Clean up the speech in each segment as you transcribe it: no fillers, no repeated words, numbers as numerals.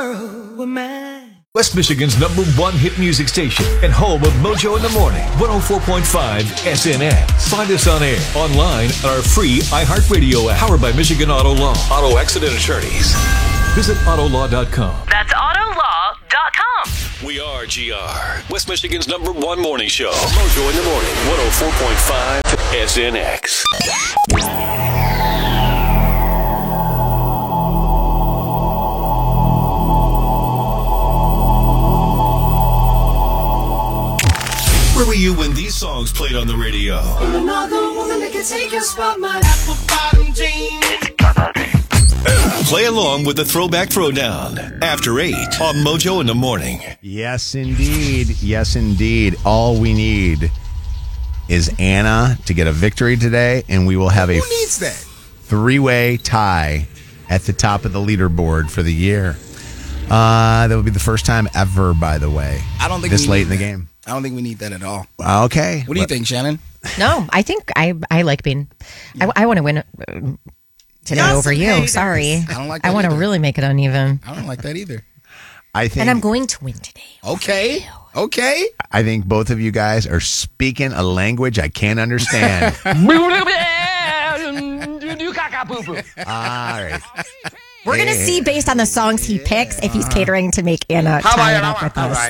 world were mine. West Michigan's #1 hit music station and home of Mojo in the Morning, 104.5 SNX. Find us on air, online, on our free iHeartRadio app, powered by Michigan Auto Law, Auto Accident Attorneys. Visit Autolaw.com. That's Autolaw.com. We are GR, West Michigan's #1 morning show. Mojo in the Morning, 104.5 SNX. Where were you when these songs played on the radio? Another woman that can take your spot, my apple bottom jeans. Play along with the Throwback Throwdown after 8 on Mojo in the Morning. Yes, indeed. Yes, indeed. All we need is Anna to get a victory today, and we will have a three-way tie at the top of the leaderboard for the year. That would be the first time ever, by the way. I don't think this late in the game. I don't think we need that at all. Okay. What do you think, Shannon? No, I think I like being. I want to win today over you. Sorry. I don't like that I want to either. really make it uneven. I don't like that either. I think, And I'm going to win today. Okay. I think both of you guys are speaking a language I can't understand. All right. We're going to see based on the songs he picks if he's catering to make Anna tie it up with us.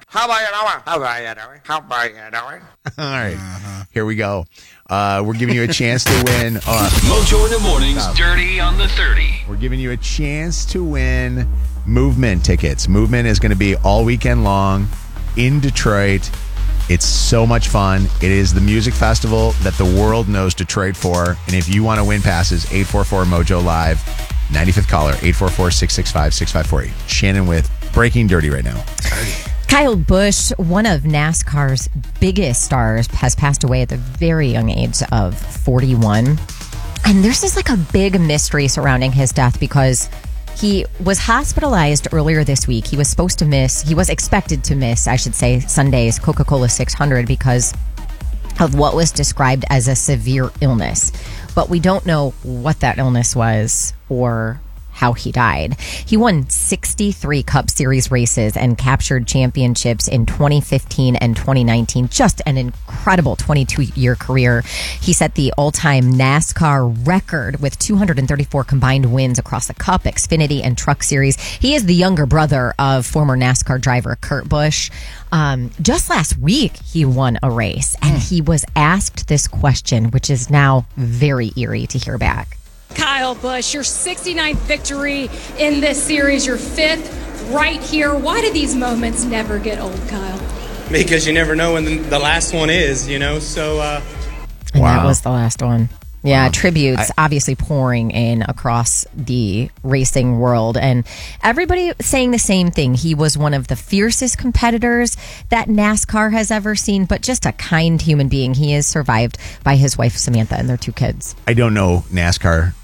All right. Here we go. We're giving you a chance to win. Mojo in the Morning's Dirty on the 30. We're giving you a chance to win Movement tickets. Movement is going to be all weekend long in Detroit. It's so much fun. It is the music festival that the world knows Detroit for. And if you want to win passes, 844-MOJO-LIVE, 95th caller, 844-665-6548. Shannon with Breaking Dirty right now. Kyle Busch, one of NASCAR's biggest stars, has passed away at the very young age of 41. And there's just like a big mystery surrounding his death because he was hospitalized earlier this week. He was expected to miss, I should say, Sunday's Coca-Cola 600 because of what was described as a severe illness. But we don't know what that illness was or how he died. He won 63 Cup Series races and captured championships in 2015 and 2019. Just an incredible 22-year career. He set the all-time NASCAR record with 234 combined wins across the Cup, Xfinity, and Truck Series. He is the younger brother of former NASCAR driver Kurt Busch. Just last week, he won a race, and he was asked this question, which is now very eerie to hear back. Kyle Busch, your 69th victory in this series, your 5th right here. Why do these moments never get old, Kyle? Because you never know when the last one is, so... And that was the last one. Yeah, tributes obviously pouring in across the racing world. And everybody saying the same thing. He was one of the fiercest competitors that NASCAR has ever seen, but just a kind human being. He is survived by his wife, Samantha, and their 2 kids. I don't know NASCAR,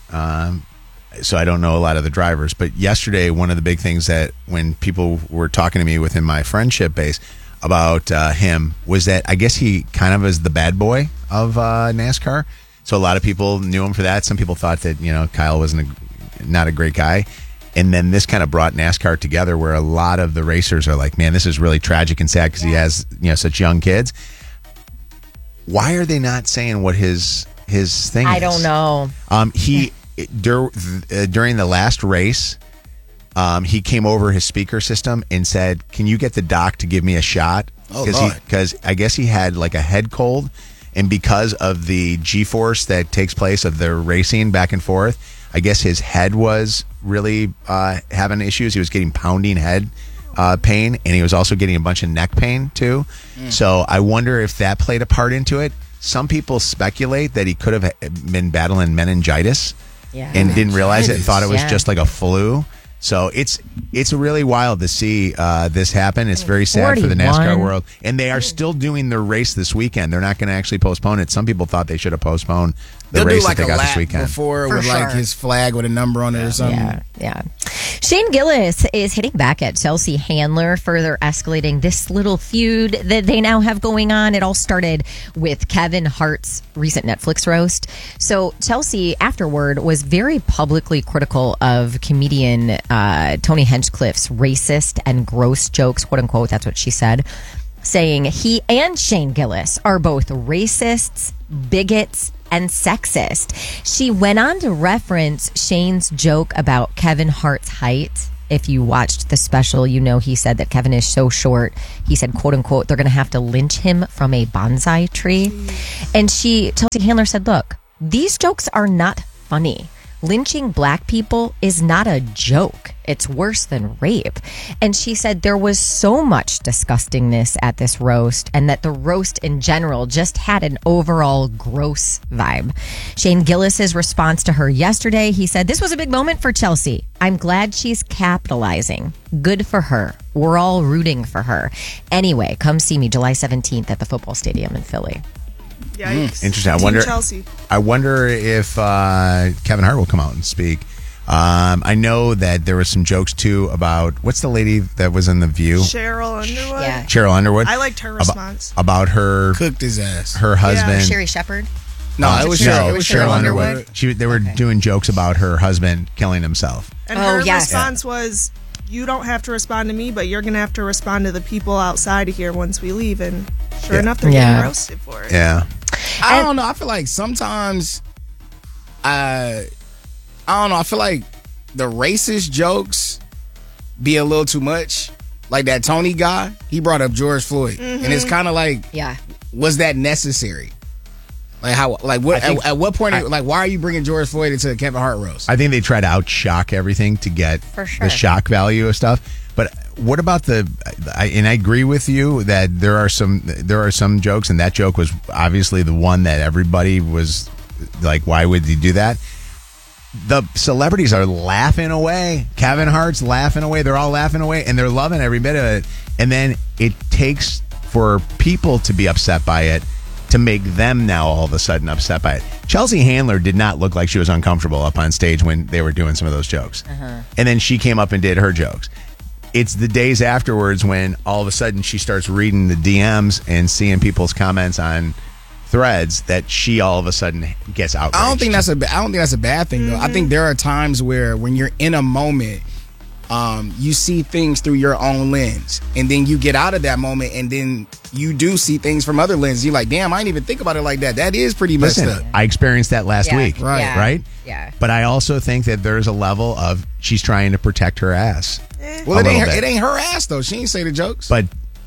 so I don't know a lot of the drivers. But yesterday, one of the big things that when people were talking to me within my friendship base about him was that I guess he kind of is the bad boy of NASCAR. So a lot of people knew him for that. Some people thought that, Kyle wasn't not a great guy. And then this kind of brought NASCAR together where a lot of the racers are like, man, this is really tragic and sad because he has, such young kids. Why are they not saying what his thing is? I don't know. During the last race, he came over his speaker system and said, can you get the doc to give me a shot? Because I guess he had like a head cold. And because of the G-force that takes place of the racing back and forth, I guess his head was really having issues. He was getting pounding head pain, and he was also getting a bunch of neck pain, too. So I wonder if that played a part into it. Some people speculate that he could have been battling meningitis and didn't realize it and thought it was just like a flu. So it's really wild to see this happen. It's very sad for the NASCAR world. And they are still doing the race this weekend. They're not going to actually postpone it. Some people thought they should have postponed the They'll race do like that they a got this lap weekend. before For with like sure. his flag with a number on it or something. Yeah. Shane Gillis is hitting back at Chelsea Handler, further escalating this little feud that they now have going on. It all started with Kevin Hart's recent Netflix roast. So Chelsea afterward was very publicly critical of comedian Tony Hinchcliffe's racist and gross jokes, quote unquote. That's what she said, saying he and Shane Gillis are both racists, bigots, and sexist. She went on to reference Shane's joke about Kevin Hart's height. If you watched the special, you know he said that Kevin is so short. He said, quote unquote, they're going to have to lynch him from a bonsai tree. And Chelsea Handler said, look, these jokes are not funny. Lynching black people is not a joke. It's worse than rape. And she said there was so much disgustingness at this roast and that the roast in general just had an overall gross vibe. Shane Gillis's response to her yesterday, he said, this was a big moment for Chelsea. I'm glad she's capitalizing. Good for her. We're all rooting for her. Anyway, come see me July 17th at the football stadium in Philly. Yikes. Interesting. Team Chelsea. I wonder if Kevin Hart will come out and speak. I know that there was some jokes too about what's the lady that was in The View? Cheryl Underwood. Yeah. Cheryl Underwood. I liked her response. About her Cooked his ass. her husband. Sherry Shepherd. No, it was Cheryl Underwood. Underwood. They were doing jokes about her husband killing himself. And her response was, you don't have to respond to me, but you're going to have to respond to the people outside of here once we leave. And sure enough, they're getting roasted for it. Yeah. I don't know. I feel like sometimes, I don't know. I feel like the racist jokes be a little too much. Like that Tony guy, he brought up George Floyd, and it's kind of like, was that necessary? Like how? Like what? At what point? Like why are you bringing George Floyd into a Kevin Hart roast? I think they try to outshock everything to get the shock value of stuff. But what about and I agree with you that there are some jokes, and that joke was obviously the one that everybody was like, why would he do that? The celebrities are laughing away. Kevin Hart's laughing away. They're all laughing away, and they're loving every bit of it. And then it takes for people to be upset by it to make them now all of a sudden upset by it. Chelsea Handler did not look like she was uncomfortable up on stage when they were doing some of those jokes. And then she came up and did her jokes. It's the days afterwards when all of a sudden she starts reading the DMs and seeing people's comments on threads that she all of a sudden gets outraged. I don't think that's a bad thing though. I think there are times where when you're in a moment, you see things through your own lens, and then you get out of that moment, and then you do see things from other lenses. You're like, damn, I didn't even think about it like that. That is pretty messed up. I experienced that last week, right? Yeah. But I also think that there's a level of she's trying to protect her ass. Well, it ain't her ass though. She ain't say the jokes. But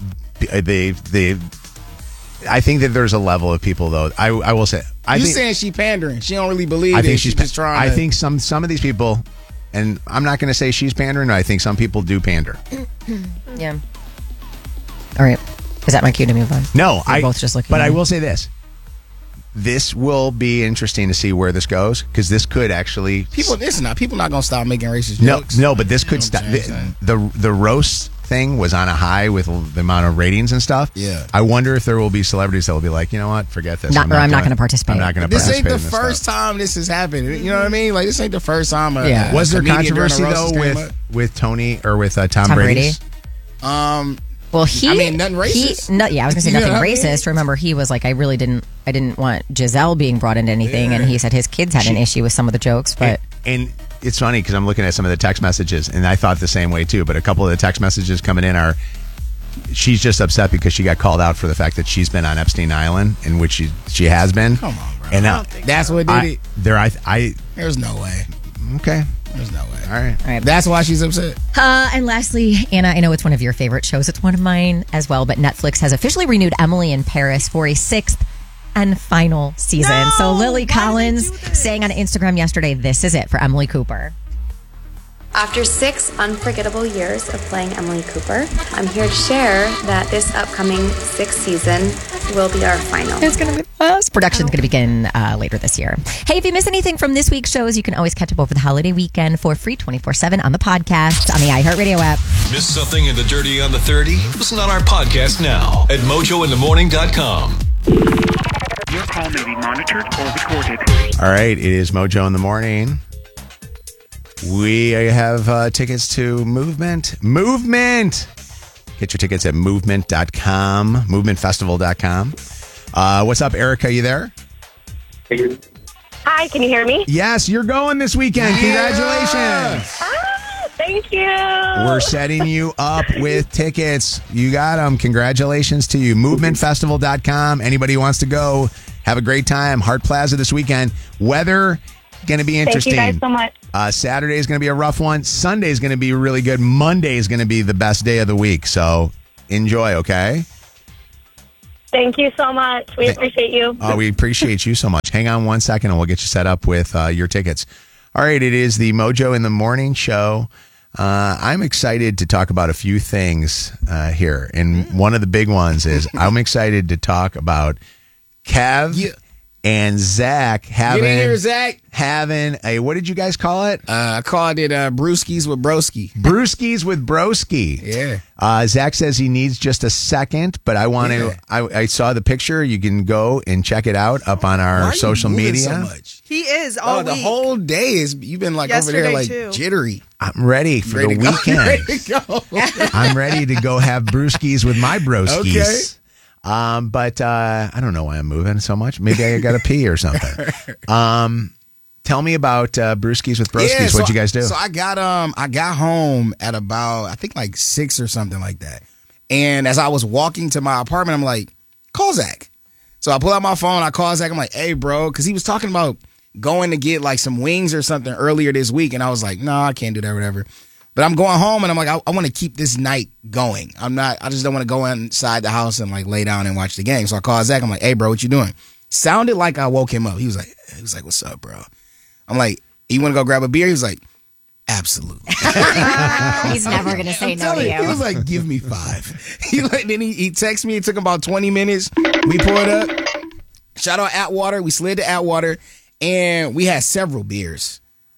I think that there's a level of people though. I will say, saying she pandering? She don't really believe. I think she's just trying. I think some of these people, and I'm not going to say she's pandering. I think some people do pander. Yeah. All right. Is that my cue to move on? No, We're both just looking. But I will say this. This will be interesting to see where this goes, because this could actually people not going to stop making racist jokes. No, but this could stop. The roast thing was on a high with the amount of ratings and stuff. Yeah. I wonder if there will be celebrities that will be like, you know what, forget this. I'm not going to participate. I'm not going to This participate. ain't the first time this has happened. You know what I mean? Like, this ain't the first time. Was there controversy though with Tony or with Tom Brady? Well, nothing racist. I was going to say nothing racist. Remember, he was like, I didn't want Giselle being brought into anything, and he said his kids had an issue with some of the jokes, but and it's funny because I'm looking at some of the text messages, and I thought the same way too. But a couple of the text messages coming in are, she's just upset because she got called out for the fact that she's been on Epstein Island, in which she has been. Come on, bro. And that's what did it. There's no way. Okay. There's no way. All right. That's why she's upset. And lastly, Anna, I know it's one of your favorite shows. It's one of mine as well, but Netflix has officially renewed Emily in Paris for a 6th and final season. So Lily Collins saying on Instagram yesterday, this is it for Emily Cooper. After 6 unforgettable years of playing Emily Cooper, I'm here to share that this upcoming 6th season will be our final. It's going to be fast. Production's going to begin later this year. Hey, if you miss anything from this week's shows, you can always catch up over the holiday weekend for free 24/7 on the podcast on the iHeartRadio app. Miss something in the Dirty on the 30? Listen on our podcast now at mojointhemorning.com. You're call may be monitored or recorded. All right, it is Mojo in the Morning. We have tickets to Movement. Get your tickets at movement.com, movementfestival.com. What's up, Erica? You there? Hi, can you hear me? Yes, you're going this weekend. Congratulations. Thank you. We're setting you up with tickets. You got them. Congratulations to you. Movementfestival.com. Anybody who wants to go, have a great time. Hart Plaza this weekend. Weather going to be interesting. Thank you guys so much. Saturday is going to be a rough one. Sunday is going to be really good. Monday is going to be the best day of the week. So enjoy, okay? Thank you so much. We appreciate you. Oh, we appreciate you so much. Hang on 1 second and we'll get you set up with your tickets. All right, it is the Mojo in the Morning show. I'm excited to talk about a few things here. And one of the big ones is I'm excited to talk about Kev and Zach having... Get in here, Zach. Having a... What did you guys call it? I called it Brewskis with Broski. Brewskis with Broski. Yeah. Zach says he needs just a second, but I want to... I saw the picture. You can go and check it out up on our social media. So much? He is all the week. whole day is you've been like Yesterday, over there like too. jittery. I'm ready for the weekend. Ready to go. I'm ready to go have brewskis with my broskis. Okay. But I don't know why I'm moving so much. Maybe I got to pee or something. Tell me about brewskis with broskis. Yeah, What'd you guys do? So I got home at about I think like 6 or something like that. And as I was walking to my apartment, I'm like, call Zach. So I pull out my phone. I call Zach. I'm like, hey, bro, because he was talking about going to get like some wings or something earlier this week. And I was like, no, I can't do that, whatever. But I'm going home and I'm like, I want to keep this night going. I just don't want to go inside the house and like lay down and watch the game. So I called Zach. I'm like, hey, bro, what you doing? Sounded like I woke him up. He was like, what's up, bro? I'm like, you want to go grab a beer? He was like, absolutely. He's never going to say no to you. He was like, give me 5. Then he texted me. It took about 20 minutes. We pulled up. Shout out Atwater. We slid to Atwater. And we had several beers.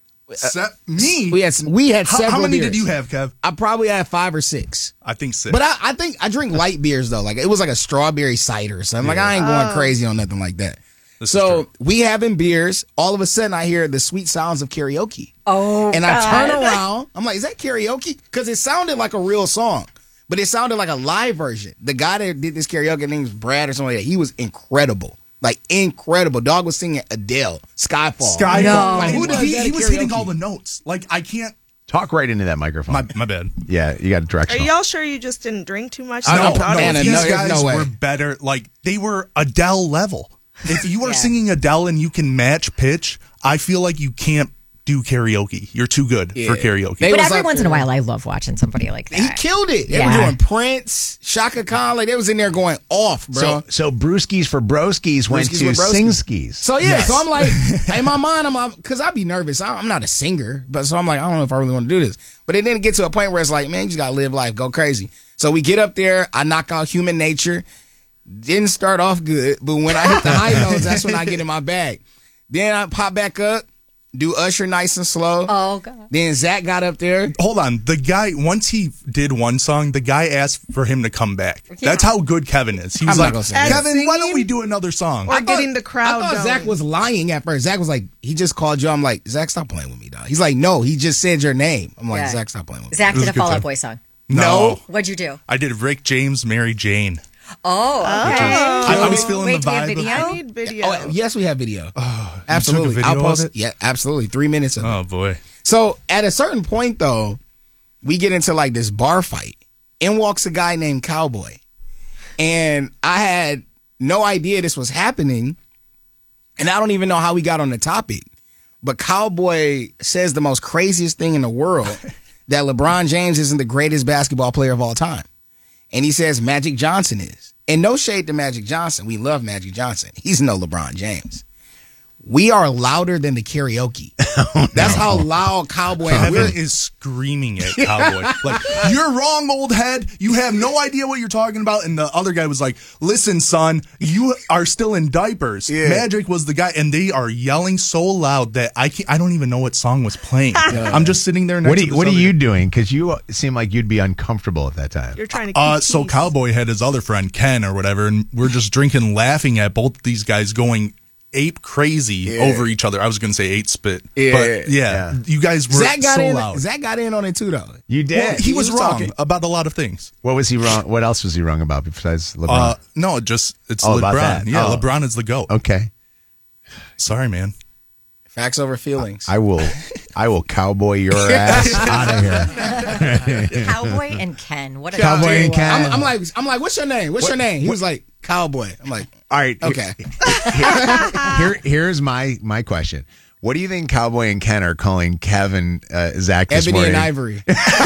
Me? We had several How many beers. did you have, Kev? I probably had 5 or 6. I think 6. But I think I drink light beers, though. Like, it was like a strawberry cider or something. Like, I ain't going crazy on nothing like that. So we having beers. All of a sudden, I hear the sweet sounds of karaoke. Oh, and I turn around. I'm like, is that karaoke? Because it sounded like a real song. But it sounded like a live version. The guy that did this karaoke, his name was Brad or something like that. He was incredible. Like, incredible. Dog was singing Adele, Skyfall. No. Like, who does that He at was karaoke? hitting all the notes. Like, I can't. Talk right into that microphone. My bad. Yeah, you got a Are directional. y'all sure you just didn't drink too much? No, Anna, these no, guys no way. were better. Like, they were Adele level. If you are singing Adele and you can match pitch, I feel like you can't do karaoke. You're too good for karaoke. But every once in a while, I love watching somebody like that. He killed it. They were doing Prince, Shaka Khan. Like, they was in there going off, bro. So brewskis for broskis went Brewskis to with broskis. sing-skis. So so I'm like, in my mind, I'm because I'd be nervous. I'm not a singer, but so I'm like, I don't know if I really want to do this. But it didn't get to a point where it's like, man, you just gotta live life, go crazy. So we get up there, I knock out Human Nature. Didn't start off good, but when I hit the high notes, that's when I get in my bag. Then I pop back up, do Usher nice and slow. Oh, God. Then Zach got up there. Hold on. The guy, once he did one song, the guy asked for him to come back. That's how good Kevin is. He was I'm not like, gonna say that. Kevin, why don't we do another song? Or getting the crowd I thought going. Zach was lying at first. Zach was like, he just called you. I'm like, Zach, stop playing with me, dog. He's like, no, he just said your name. I'm like, Yeah. Zach, stop playing with me. Zach It was did a a good Fall Out time. Boy song. No. What'd you do? I did Rick James, Mary Jane. Oh, okay. I was feeling Wait, the do we have vibe. video? I need video. Oh, yes, we have video. took Absolutely. a video I'll post of it. it? Yeah, absolutely. 3 minutes of it. Oh, boy. So at a certain point, though, we get into like this bar fight. In walks a guy named Cowboy. And I had no idea this was happening. And I don't even know how we got on the topic. But Cowboy says the most craziest thing in the world, that LeBron James isn't the greatest basketball player of all time. And he says Magic Johnson is. And no shade to Magic Johnson. We love Magic Johnson. He's no LeBron James. we are louder than the karaoke. That's how loud Cowboy Kevin is screaming at Cowboy. Like, you're wrong, old head. You have no idea what you're talking about. And the other guy was like, listen, son, you are still in diapers. Yeah. Magic was the guy. And they are yelling so loud that I don't even know what song was playing. I'm just sitting there next to this What are other you guy. doing? Because you seem like you'd be uncomfortable at that time. You're trying to keep So peace. Cowboy had his other friend, Ken or whatever, and we're just drinking, laughing at both these guys going ape crazy over each other. I was going to say 8-spit. Yeah. But yeah, you guys were Zach got so in. loud. Zach got in on it too, though. You did. Well, he was wrong talking. about a lot of things. What was he wrong? What else was he wrong about besides LeBron? No, just it's Oh, about LeBron. that. Yeah, Oh. LeBron is the GOAT. Okay. Sorry, man. Facts over feelings. I will cowboy your ass out of here. Cowboy and Ken. What a Cowboy and duo. Ken. I'm like, what's your name? What's your name? He was like, Cowboy. I'm like, All right. okay. Here's my question. What do you think Cowboy and Ken are calling Kevin, Zach this Ebony morning? and Ivory.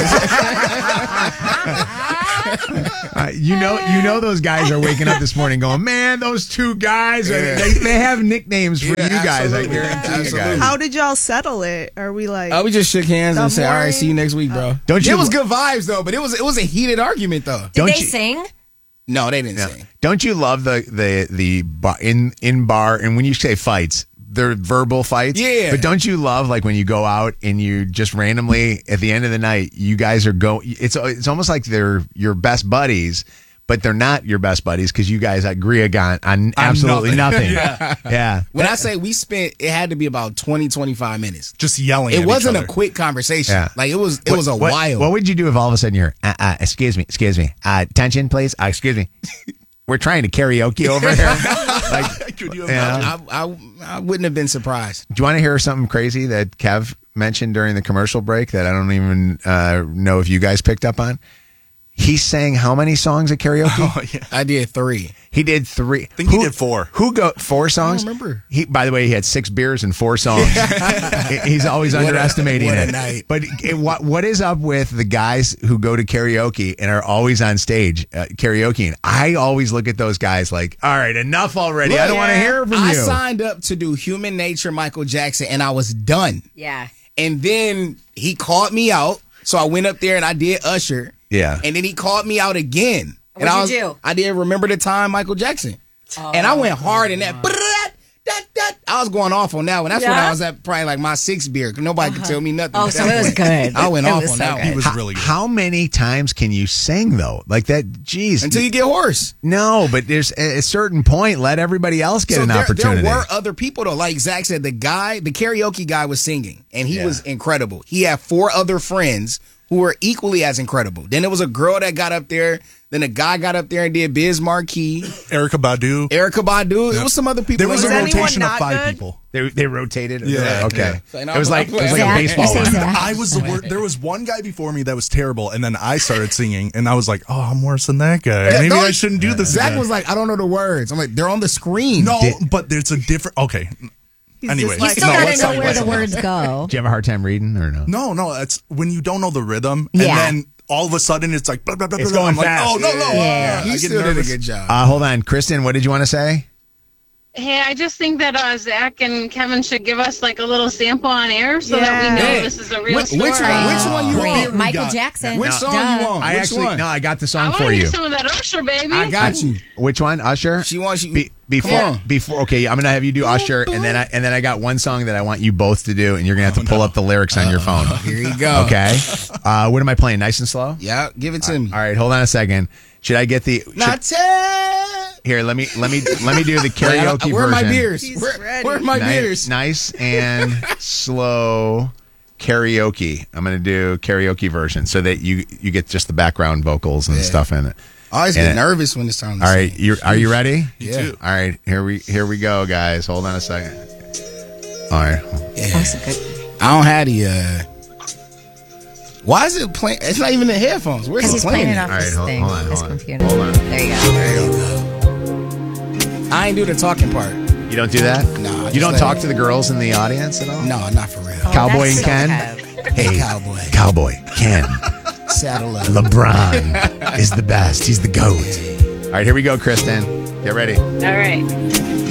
You know those guys are waking up this morning going, man, those two guys, they have nicknames for you guys. I absolutely. guarantee you Absolutely. guys. How did y'all settle it? Are we like? We just shook hands and Good said, all right, morning. see you next week, bro. Don't you- It was good vibes, though, but it was a heated argument, though. Did Don't they you- sing? No, they didn't sing. Don't you love the in bar, and when you say fights, they're verbal fights. Yeah. But don't you love like when you go out and you just randomly at the end of the night, you guys are it's almost like they're your best buddies, but they're not your best buddies because you guys agree on absolutely nothing. Yeah. When I say we spent, it had to be about 20, 25 minutes. Just yelling It at wasn't each a other. quick conversation. Yeah. Like it was a while. What would you do if all of a sudden you're, excuse me, attention, please, excuse me. We're trying to karaoke over here. Like, Could you yeah. I wouldn't have been surprised. Do you want to hear something crazy that Kev mentioned during the commercial break that I don't even know if you guys picked up on? He sang how many songs at karaoke? Oh, yeah. I did 3. He did 3. I think he did 4. Who go 4 songs? I don't remember. By the way, he had 6 beers and 4 songs. He's always underestimating what a it. night. But what is up with the guys who go to karaoke and are always on stage karaokeing? I always look at those guys like, all right, enough already. I don't want to hear from I you. signed up to do Human Nature Michael Jackson, and I was done. Yeah. And then he called me out, so I went up there and I did Usher. Yeah. And then he called me out again. What'd you do? I did Remember the Time Michael Jackson. And I went hard in that. I was going off on that one. That's when I was at probably like my 6th beer. Nobody could tell me nothing. Oh, at so that it was point. good. I went It off was on so that good. one. He was really good. How many times can you sing though? Like that, geez. Until you get hoarse. No, but there's a certain point. Let everybody else get an opportunity. There were other people though. Like Zach said, the karaoke guy was singing, and he was incredible. He had 4 other friends who were equally as incredible. Then there was a girl that got up there. Then a guy got up there and did Biz Marquee. Erica Badu. It was some other people. There was a anyone rotation of not 5 good? people. They rotated. Yeah. Okay. Yeah. It was like a Zach, baseball you say one. Zach. I was the worst. There was one guy before me that was terrible, and then I started singing, and I was like, "Oh, I'm worse than that guy. Maybe I shouldn't do this." Zach again." was like, I don't know the words. I'm like, they're on the screen. "No, but there's a different." Okay. He's Anyway, just You like, still No, gotta let's know not- where let's the not. words go. Do you have a hard time reading or no? No, it's when you don't know the rhythm, Yeah. and then all of a sudden it's like, blah, blah, blah, It's blah, going I'm like, fast. oh no, Yeah. He I get still did a nervous. good job. Hold on, Kristen. What did you want to say? Hey, I just think that Zach and Kevin should give us like a little sample on air so that we know Yeah. this is a real Which story. one you Great. want? Michael Jackson. Which song Duh. you want? Which one? I got the I song want for to hear you. some of that Usher, baby. I got you. Which one, Usher? She wants you. Before, okay, I'm gonna have you do Usher, and then I got one song that I want you both to do, and you're gonna have to pull up the lyrics on your phone. Here you go. Okay. What am I playing? Nice and slow. Yeah, give it to me. All right, hold on a second. Should I get the? Here, let me do the karaoke Where are my version. beers? Where are my beers? Nice and slow karaoke. I'm gonna do karaoke version so that you get just the background vocals and stuff in it. I always get nervous when it's time to All right, sing. are you ready? Yeah. All right, here we go, guys. Hold on a second. All right. I don't have the. Why is it playing? It's not even the headphones. Where's Because it he's playing? playing it off All right, his hold thing, on, his hold on. computer. Hold on. There you go. There you go. I ain't do the talking part. You don't do that? No. You don't talk to the girls in the audience at all? No, not for real. Cowboy that's and so Ken? Kev. Hey, Cowboy. Ken. Saddle up. LeBron is the best. He's the GOAT. All right, here we go, Kristen. Get ready. All right.